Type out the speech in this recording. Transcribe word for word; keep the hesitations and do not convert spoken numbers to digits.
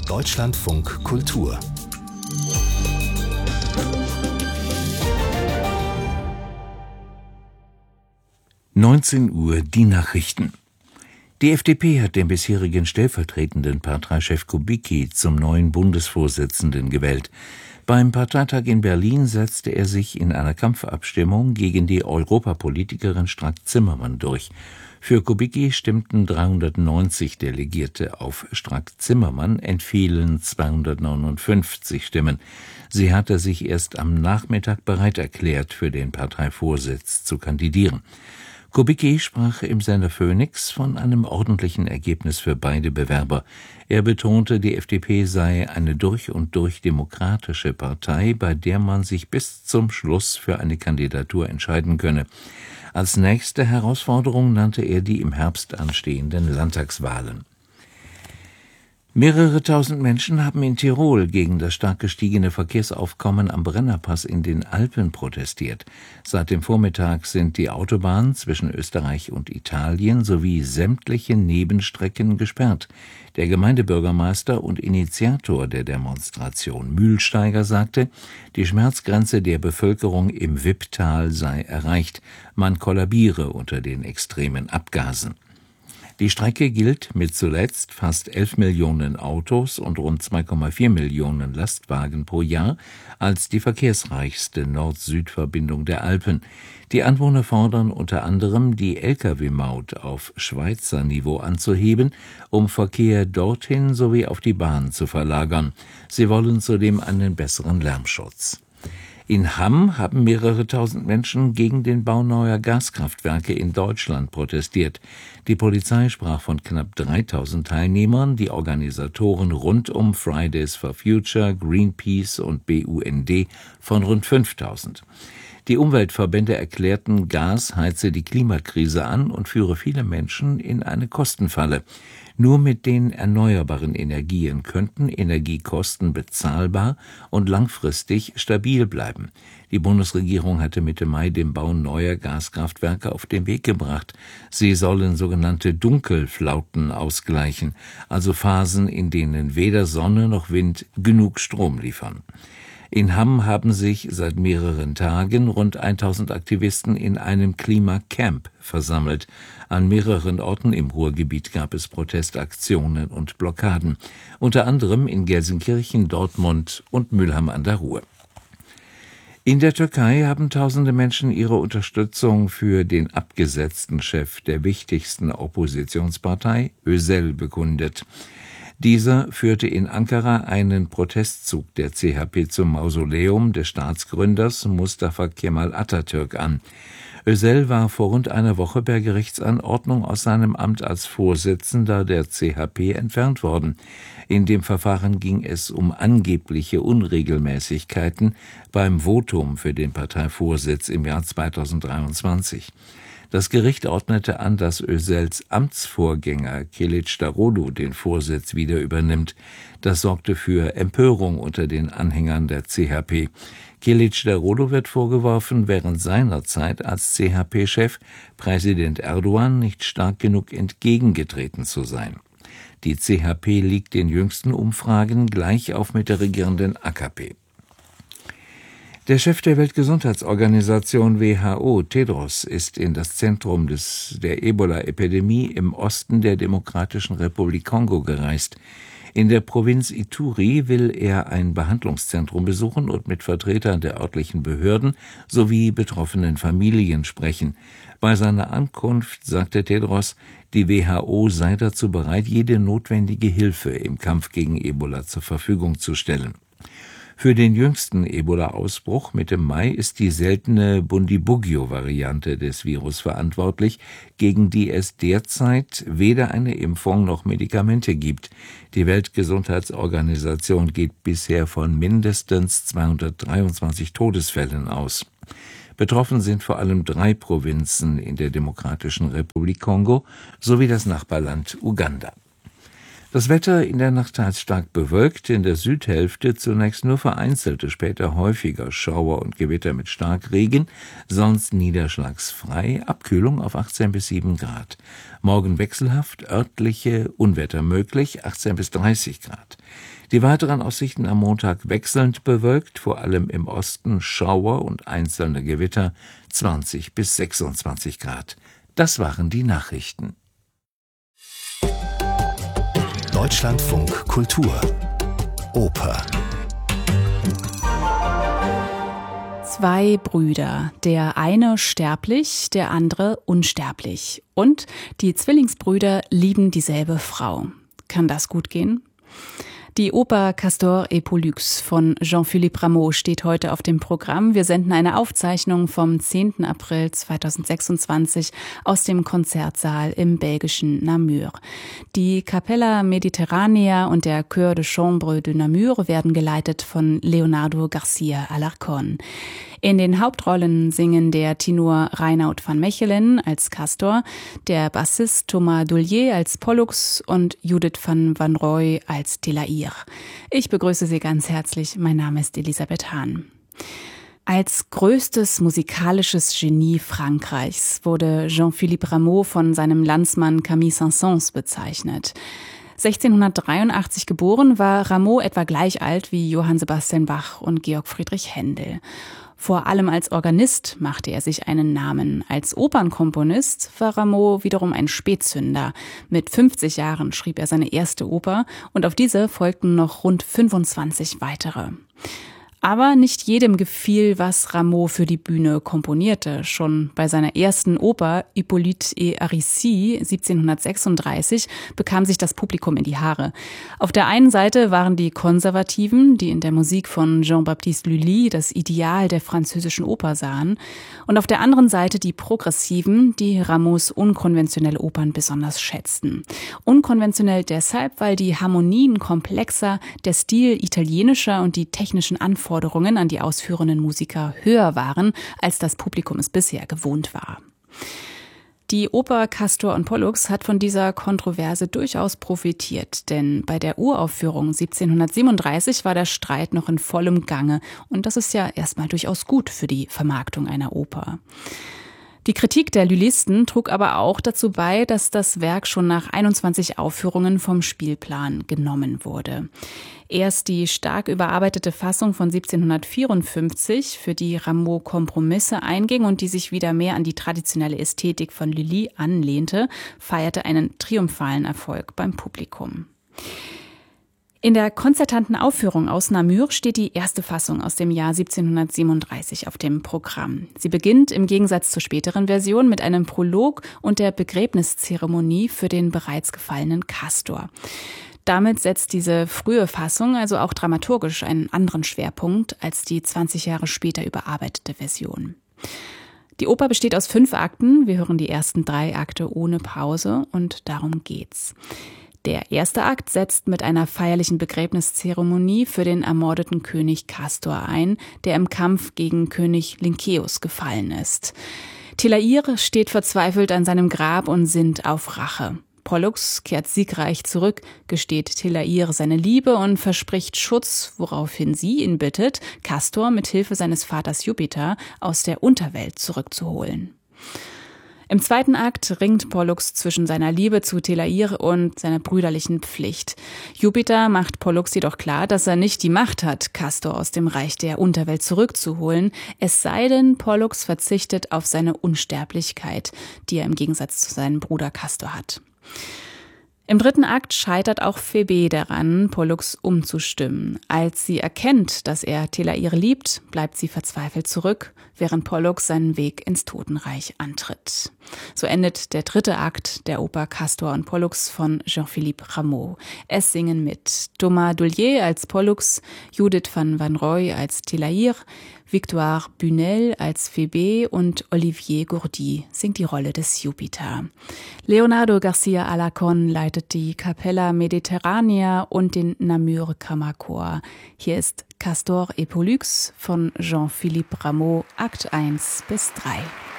Deutschlandfunk Kultur neunzehn Uhr die Nachrichten. Die F D P hat den bisherigen stellvertretenden Parteichef Kubicki zum neuen Bundesvorsitzenden gewählt. Beim Parteitag in Berlin setzte er sich in einer Kampfabstimmung gegen die Europapolitikerin Strack-Zimmermann durch. Für Kubicki stimmten dreihundertneunzig Delegierte, auf Strack-Zimmermann entfielen zweihundertneunundfünfzig Stimmen. Sie hatte sich erst am Nachmittag bereit erklärt, für den Parteivorsitz zu kandidieren. Kubicki sprach im Sender Phoenix von einem ordentlichen Ergebnis für beide Bewerber. Er betonte, die F D P sei eine durch und durch demokratische Partei, bei der man sich bis zum Schluss für eine Kandidatur entscheiden könne. Als nächste Herausforderung nannte er die im Herbst anstehenden Landtagswahlen. Mehrere tausend Menschen haben in Tirol gegen das stark gestiegene Verkehrsaufkommen am Brennerpass in den Alpen protestiert. Seit dem Vormittag sind die Autobahnen zwischen Österreich und Italien sowie sämtliche Nebenstrecken gesperrt. Der Gemeindebürgermeister und Initiator der Demonstration Mühlsteiger sagte, die Schmerzgrenze der Bevölkerung im Wipptal sei erreicht. Man kollabiere unter den extremen Abgasen. Die Strecke gilt mit zuletzt fast elf Millionen Autos und rund zwei Komma vier Millionen Lastwagen pro Jahr als die verkehrsreichste Nord-Süd-Verbindung der Alpen. Die Anwohner fordern unter anderem, die L K W-Maut auf Schweizer Niveau anzuheben, um Verkehr dorthin sowie auf die Bahn zu verlagern. Sie wollen zudem einen besseren Lärmschutz. In Hamm haben mehrere tausend Menschen gegen den Bau neuer Gaskraftwerke in Deutschland protestiert. Die Polizei sprach von knapp dreitausend Teilnehmern, die Organisatoren rund um Fridays for Future, Greenpeace und B U N D von rund fünftausend. Die Umweltverbände erklärten, Gas heize die Klimakrise an und führe viele Menschen in eine Kostenfalle. Nur mit den erneuerbaren Energien könnten Energiekosten bezahlbar und langfristig stabil bleiben. Die Bundesregierung hatte Mitte Mai den Bau neuer Gaskraftwerke auf den Weg gebracht. Sie sollen sogenannte Dunkelflauten ausgleichen, also Phasen, in denen weder Sonne noch Wind genug Strom liefern. In Hamm haben sich seit mehreren Tagen rund tausend Aktivisten in einem Klimacamp versammelt. An mehreren Orten im Ruhrgebiet gab es Protestaktionen und Blockaden, unter anderem in Gelsenkirchen, Dortmund und Mülheim an der Ruhr. In der Türkei haben tausende Menschen ihre Unterstützung für den abgesetzten Chef der wichtigsten Oppositionspartei, Özel, bekundet. Dieser führte in Ankara einen Protestzug der C H P zum Mausoleum des Staatsgründers Mustafa Kemal Atatürk an. Özel war vor rund einer Woche per Gerichtsanordnung aus seinem Amt als Vorsitzender der C H P entfernt worden. In dem Verfahren ging es um angebliche Unregelmäßigkeiten beim Votum für den Parteivorsitz im Jahr zweitausenddreiundzwanzig. Das Gericht ordnete an, dass Özels Amtsvorgänger Kılıçdaroğlu den Vorsitz wieder übernimmt. Das sorgte für Empörung unter den Anhängern der C H P. Kılıçdaroğlu wird vorgeworfen, während seiner Zeit als C H P-Chef Präsident Erdogan nicht stark genug entgegengetreten zu sein. Die C H P liegt in jüngsten Umfragen gleich auf mit der regierenden A K P. Der Chef der Weltgesundheitsorganisation W H O, Tedros, ist in das Zentrum des, der Ebola-Epidemie im Osten der Demokratischen Republik Kongo gereist. In der Provinz Ituri will er ein Behandlungszentrum besuchen und mit Vertretern der örtlichen Behörden sowie betroffenen Familien sprechen. Bei seiner Ankunft sagte Tedros, die W H O sei dazu bereit, jede notwendige Hilfe im Kampf gegen Ebola zur Verfügung zu stellen. Für den jüngsten Ebola-Ausbruch Mitte Mai ist die seltene Bundibugyo-Variante des Virus verantwortlich, gegen die es derzeit weder eine Impfung noch Medikamente gibt. Die Weltgesundheitsorganisation geht bisher von mindestens zweihundertdreiundzwanzig Todesfällen aus. Betroffen sind vor allem drei Provinzen in der Demokratischen Republik Kongo sowie das Nachbarland Uganda. Das Wetter in der Nacht teils stark bewölkt, in der Südhälfte zunächst nur vereinzelte, später häufiger Schauer und Gewitter mit Starkregen, sonst niederschlagsfrei, Abkühlung auf achtzehn bis sieben Grad. Morgen wechselhaft, örtliche Unwetter möglich, achtzehn bis dreißig Grad. Die weiteren Aussichten am Montag wechselnd bewölkt, vor allem im Osten Schauer und einzelne Gewitter, zwanzig bis sechsundzwanzig Grad. Das waren die Nachrichten. Deutschlandfunk Kultur Oper. Zwei Brüder, der eine sterblich, der andere unsterblich. Und die Zwillingsbrüder lieben dieselbe Frau. Kann das gut gehen? Die Oper Castor et Pollux von Jean-Philippe Rameau steht heute auf dem Programm. Wir senden eine Aufzeichnung vom zehnten April zweitausendsechsundzwanzig aus dem Konzertsaal im belgischen Namur. Die Capella Mediterranea und der Chœur de Chambre de Namur werden geleitet von Leonardo Garcia Alarcón. In den Hauptrollen singen der Tenor Reinoud van Mechelen als Castor, der Bassist Thomas Doulier als Pollux und Judith van Wanrooy als Telaïr. Ich begrüße Sie ganz herzlich. Mein Name ist Elisabeth Hahn. Als größtes musikalisches Genie Frankreichs wurde Jean-Philippe Rameau von seinem Landsmann Camille Saint-Saëns bezeichnet. sechzehnhundertdreiundachtzig geboren, war Rameau etwa gleich alt wie Johann Sebastian Bach und Georg Friedrich Händel. Vor allem als Organist machte er sich einen Namen. Als Opernkomponist war Rameau wiederum ein Spätzünder. Mit fünfzig Jahren schrieb er seine erste Oper und auf diese folgten noch rund fünfundzwanzig weitere. Aber nicht jedem gefiel, was Rameau für die Bühne komponierte. Schon bei seiner ersten Oper Hippolyte et Aricie siebzehnhundertsechsunddreißig bekam sich das Publikum in die Haare. Auf der einen Seite waren die Konservativen, die in der Musik von Jean-Baptiste Lully das Ideal der französischen Oper sahen, und auf der anderen Seite die Progressiven, die Rameaus unkonventionelle Opern besonders schätzten. Unkonventionell deshalb, weil die Harmonien komplexer, der Stil italienischer und die technischen Anforderungen Anforderungen an die ausführenden Musiker höher waren, als das Publikum es bisher gewohnt war. Die Oper Castor und Pollux hat von dieser Kontroverse durchaus profitiert, denn bei der Uraufführung siebzehnhundertsiebenunddreißig war der Streit noch in vollem Gange und das ist ja erstmal durchaus gut für die Vermarktung einer Oper. Die Kritik der Lullisten trug aber auch dazu bei, dass das Werk schon nach einundzwanzig Aufführungen vom Spielplan genommen wurde. Erst die stark überarbeitete Fassung von siebzehnhundertvierundfünfzig, für die Rameau Kompromisse einging und die sich wieder mehr an die traditionelle Ästhetik von Lully anlehnte, feierte einen triumphalen Erfolg beim Publikum. In der konzertanten Aufführung aus Namur steht die erste Fassung aus dem Jahr siebzehnhundertsiebenunddreißig auf dem Programm. Sie beginnt im Gegensatz zur späteren Version mit einem Prolog und der Begräbniszeremonie für den bereits gefallenen Castor. Damit setzt diese frühe Fassung also auch dramaturgisch einen anderen Schwerpunkt als die zwanzig Jahre später überarbeitete Version. Die Oper besteht aus fünf Akten. Wir hören die ersten drei Akte ohne Pause und darum geht's. Der erste Akt setzt mit einer feierlichen Begräbniszeremonie für den ermordeten König Castor ein, der im Kampf gegen König Lynceus gefallen ist. Telaïr steht verzweifelt an seinem Grab und sinnt auf Rache. Pollux kehrt siegreich zurück, gesteht Telaïr seine Liebe und verspricht Schutz, woraufhin sie ihn bittet, Castor mit Hilfe seines Vaters Jupiter aus der Unterwelt zurückzuholen. Im zweiten Akt ringt Pollux zwischen seiner Liebe zu Telaïr und seiner brüderlichen Pflicht. Jupiter macht Pollux jedoch klar, dass er nicht die Macht hat, Castor aus dem Reich der Unterwelt zurückzuholen, es sei denn, Pollux verzichtet auf seine Unsterblichkeit, die er im Gegensatz zu seinem Bruder Castor hat. Im dritten Akt scheitert auch Phoebe daran, Pollux umzustimmen. Als sie erkennt, dass er Telaïr liebt, bleibt sie verzweifelt zurück, während Pollux seinen Weg ins Totenreich antritt. So endet der dritte Akt der Oper Castor und Pollux von Jean-Philippe Rameau. Es singen mit Thomas Doulier als Pollux, Judith van Wanrooy als Telaïr, Victoire Bunel als Phoebe und Olivier Gourdy singt die Rolle des Jupiter. Leonardo Garcia Alarcón leitet die Capella Mediterranea und den Namur Kammerchor. Hier ist Castor et Pollux von Jean-Philippe Rameau, Akt eins bis drei.